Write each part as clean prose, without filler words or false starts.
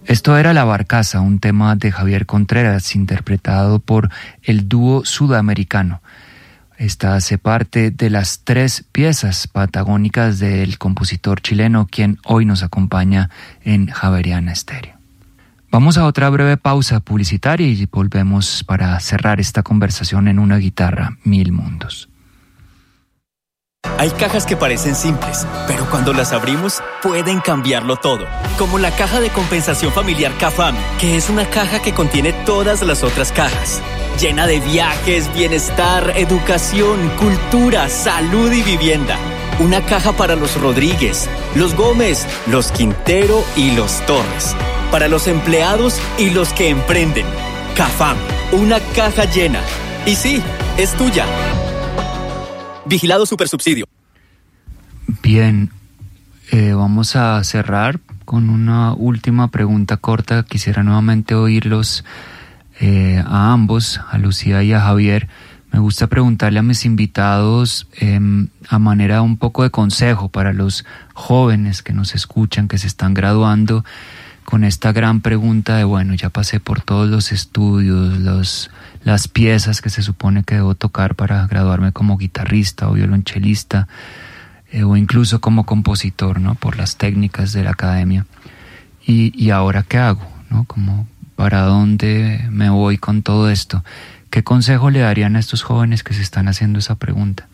Esto era La Barcaza, un tema de Javier Contreras, interpretado por el dúo sudamericano. Esta hace parte de las 3 piezas patagónicas del compositor chileno, quien hoy nos acompaña en Javeriana Estéreo. Vamos a otra breve pausa publicitaria y volvemos para cerrar esta conversación en Una guitarra, 1000 mundos. Hay cajas que parecen simples, pero cuando las abrimos pueden cambiarlo todo. Como la caja de compensación familiar CAFAM, que es una caja que contiene todas las otras cajas. Llena de viajes, bienestar, educación, cultura, salud y vivienda. Una caja para los Rodríguez, los Gómez, los Quintero y los Torres. Para los empleados y los que emprenden. CAFAM, una caja llena. Y sí, es tuya. Vigilado Supersubsidio. Bien, vamos a cerrar con una última pregunta corta. Quisiera nuevamente oírlos a ambos, a Lucía y a Javier. Me gusta preguntarle a mis invitados a manera un poco de consejo para los jóvenes que nos escuchan, que se están graduando, con esta gran pregunta de, bueno, ya pasé por todos los estudios, las piezas que se supone que debo tocar para graduarme como guitarrista o violonchelista, o incluso como compositor, ¿no? Por las técnicas de la academia. ¿Y ahora qué hago? ¿No? Como, ¿para dónde me voy con todo esto? ¿Qué consejo le darían a estos jóvenes que se están haciendo esa pregunta?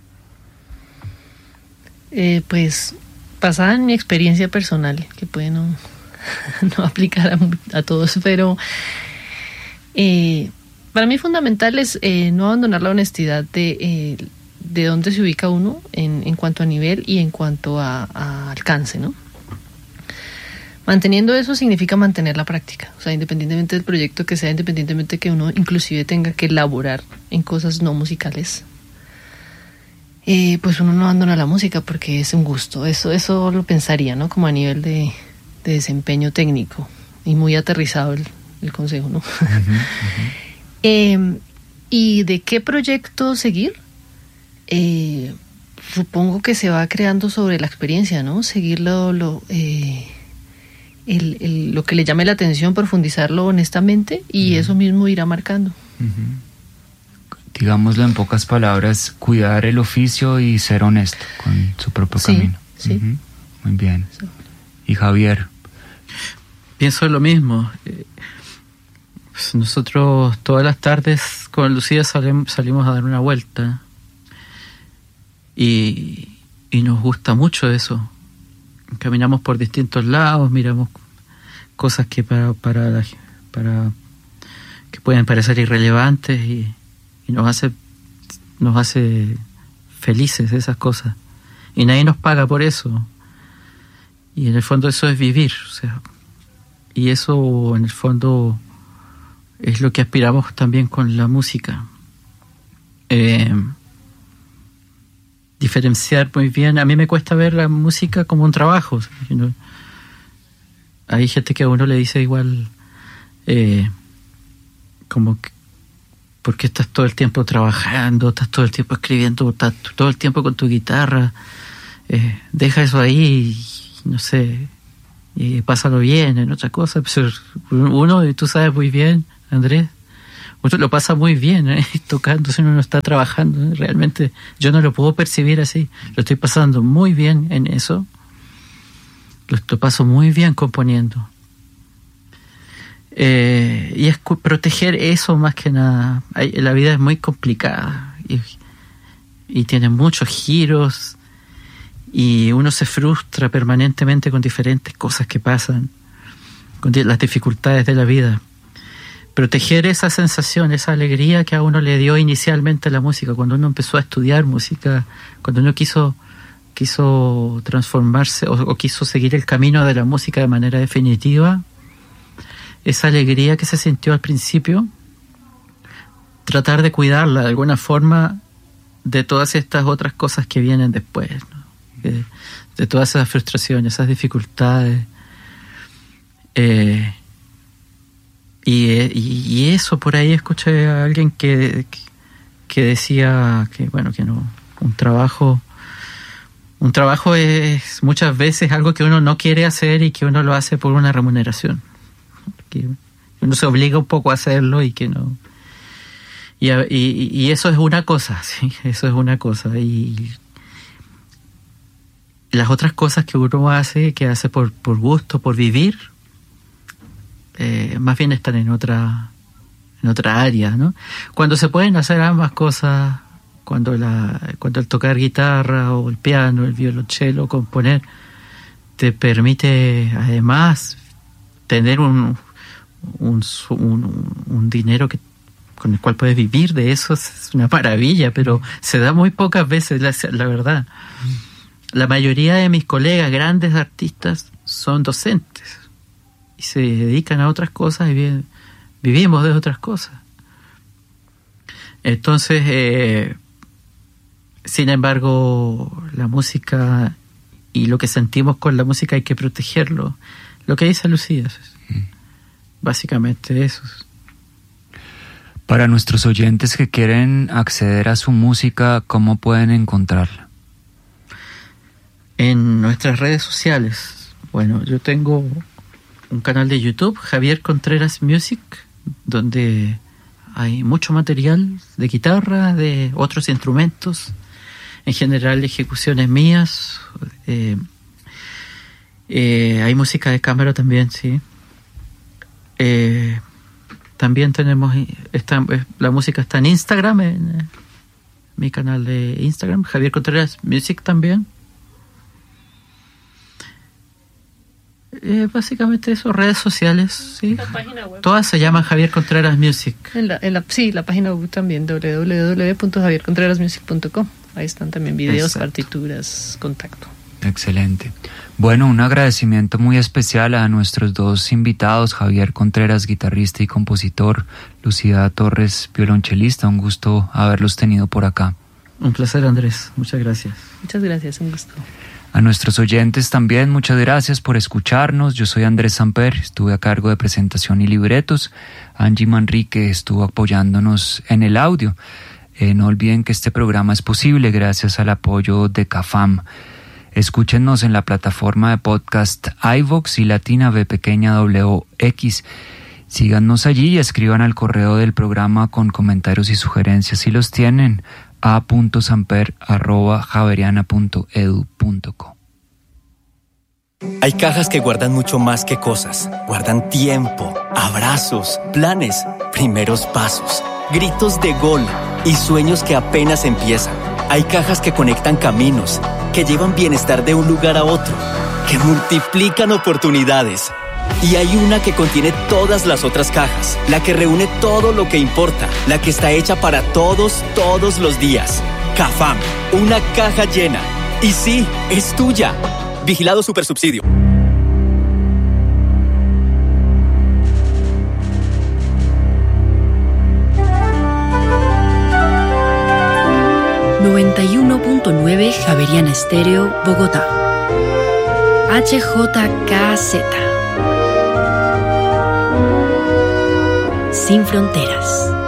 Pues, basada en mi experiencia personal, que puede no aplicar a todos, pero para mí fundamental es no abandonar la honestidad de dónde se ubica uno en cuanto a nivel y en cuanto a alcance, ¿no? Manteniendo eso significa mantener la práctica, o sea, independientemente del proyecto que sea, independientemente que uno inclusive tenga que elaborar en cosas no musicales, pues uno no abandona la música porque es un gusto. Eso lo pensaría, ¿no? Como a nivel de desempeño técnico, y muy aterrizado el consejo, ¿no? ¿Y de qué proyecto seguir? Supongo que se va creando sobre la experiencia, ¿no? Seguir lo que le llame la atención, profundizarlo honestamente, y eso mismo irá marcando. Digámoslo en pocas palabras, cuidar el oficio y ser honesto con su propio camino. Sí. Muy bien. Sí. Y Javier. Pienso lo mismo. Pues nosotros todas las tardes con Lucía salimos a dar una vuelta y nos gusta mucho eso. Caminamos por distintos lados, miramos cosas que para que pueden parecer irrelevantes y nos hace felices esas cosas, y nadie nos paga por eso, y en el fondo eso es vivir, o sea, y eso en el fondo es lo que aspiramos también con la música. Diferenciar muy bien. A mí me cuesta ver la música como un trabajo, ¿no? Hay gente que a uno le dice igual como que, ¿por qué estás todo el tiempo trabajando? ¿Estás todo el tiempo escribiendo? ¿Estás todo el tiempo con tu guitarra? Deja eso ahí, no sé, y pásalo bien en otra cosa. Pues uno, y tú sabes muy bien, Andrés, uno lo pasa muy bien tocando si uno no está trabajando. Realmente yo no lo puedo percibir así. Lo estoy pasando muy bien en eso. Lo paso muy bien componiendo. Y es proteger eso más que nada. La vida es muy complicada y tiene muchos giros, y uno se frustra permanentemente con diferentes cosas que pasan, con las dificultades de la vida. Proteger esa sensación, esa alegría que a uno le dio inicialmente la música, cuando uno empezó a estudiar música, cuando uno quiso transformarse o quiso seguir el camino de la música de manera definitiva, esa alegría que se sintió al principio, tratar de cuidarla de alguna forma de todas estas otras cosas que vienen después, ¿no? De todas esas frustraciones, esas dificultades, y eso. Por ahí escuché a alguien que decía que bueno, que no, un trabajo es muchas veces algo que uno no quiere hacer y que uno lo hace por una remuneración. que uno se obliga un poco a hacerlo y que no. Y eso es una cosa, sí, eso es una cosa. Y las otras cosas que uno hace, por gusto, por vivir, más bien están en otra área, ¿no? Cuando se pueden hacer ambas cosas, cuando el tocar guitarra o el piano, el violonchelo, componer, te permite además tener un dinero con el cual puedes vivir de eso, es una maravilla, pero se da muy pocas veces, la verdad. La mayoría de mis colegas, grandes artistas, son docentes y se dedican a otras cosas y vivimos de otras cosas. Entonces, sin embargo, la música y lo que sentimos con la música hay que protegerlo. Lo que dice Lucía, básicamente eso. Para nuestros oyentes que quieren acceder a su música, ¿cómo pueden encontrarla? En nuestras redes sociales. Bueno, yo tengo un canal de YouTube, Javier Contreras Music, donde hay mucho material de guitarra, de otros instrumentos, en general ejecuciones mías. Hay música de cámara también, sí. También tenemos la música está en Instagram, en mi canal de Instagram, Javier Contreras Music también. Básicamente eso, redes sociales, sí. La página web. Todas se llaman Javier Contreras Music. Sí, la página web también, www.javiercontrerasmusic.com. Ahí están también videos, Exacto. Partituras, contacto. Excelente. Bueno, un agradecimiento muy especial a nuestros dos invitados, Javier Contreras, guitarrista y compositor, Lucía Torres, violonchelista. Un gusto haberlos tenido por acá. Un placer, Andrés. Muchas gracias. Muchas gracias, un gusto. A nuestros oyentes también, muchas gracias por escucharnos. Yo soy Andrés Samper, estuve a cargo de presentación y libretos. Angie Manrique estuvo apoyándonos en el audio. No olviden que este programa es posible gracias al apoyo de CAFAM. Escúchenos en la plataforma de podcast iVoox y Latina V pequeña WX. Síganos allí y escriban al correo del programa con comentarios y sugerencias si los tienen, a.samper@javeriana.edu.co. Hay cajas que guardan mucho más que cosas. Guardan tiempo, abrazos, planes, primeros pasos, gritos de gol y sueños que apenas empiezan. Hay cajas que conectan caminos, que llevan bienestar de un lugar a otro, que multiplican oportunidades. Y hay una que contiene todas las otras cajas, la que reúne todo lo que importa, la que está hecha para todos los días. CAFAM, una caja llena. Y sí, es tuya. Vigilado Supersubsidio. ...91.9 Javeriana Estéreo, Bogotá. HJKZ. Sin fronteras.